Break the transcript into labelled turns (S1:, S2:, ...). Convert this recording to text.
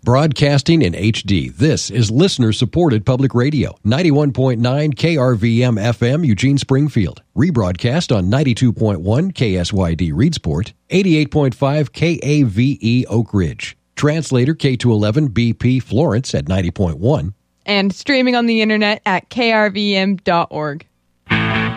S1: Broadcasting in HD, this is listener-supported public radio. 91.9 KRVM FM, Eugene, Springfield. Rebroadcast on 92.1 KSYD, Reedsport. 88.5 KAVE, Oak Ridge. Translator K211 BP, Florence at 90.1.
S2: And streaming on the internet at krvm.org.